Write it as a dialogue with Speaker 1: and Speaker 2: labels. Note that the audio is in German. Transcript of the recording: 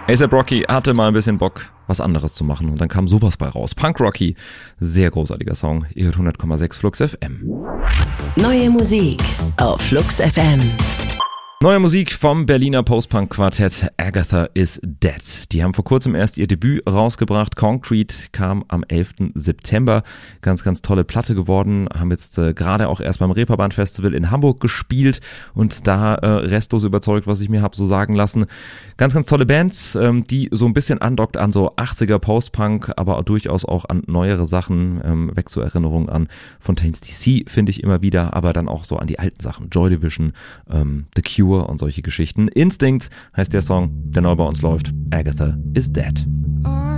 Speaker 1: A$AP Rocky hatte mal ein bisschen Bock, was anderes zu machen und dann kam sowas bei raus. Punk Rocky, sehr großartiger Song. Ihr hört 100,6 Flux FM.
Speaker 2: Neue Musik auf Flux FM.
Speaker 1: Neue Musik vom Berliner Post-Punk-Quartett Agatha is Dead. Die haben vor kurzem erst ihr Debüt rausgebracht. Concrete kam am 11. September. Ganz, ganz tolle Platte geworden. Haben jetzt gerade auch erst beim Reeperbahn-Festival in Hamburg gespielt und da restlos überzeugt, was ich mir habe so sagen lassen. Ganz, ganz tolle Bands, die so ein bisschen andockt an so 80er Post-Punk, aber durchaus auch an neuere Sachen. Weg zur Erinnerung an Fontaines DC finde ich immer wieder, aber dann auch so an die alten Sachen. Joy Division, The Cure und solche Geschichten. Instinct heißt der Song, der neu bei uns läuft. Agatha is Dead.